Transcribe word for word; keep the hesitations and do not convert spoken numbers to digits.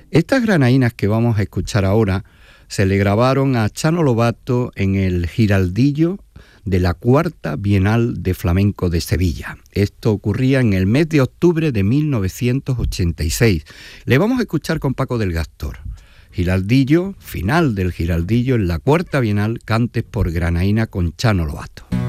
Estas granaínas que vamos a escuchar ahora se le grabaron a Chano Lobato en el Giraldillo de la Cuarta Bienal de Flamenco de Sevilla. Esto ocurría en el mes de octubre de mil novecientos ochenta y seis. Le vamos a escuchar con Paco del Gastor. Giraldillo, final del Giraldillo en la Cuarta Bienal, cantes por granaína con Chano Lobato.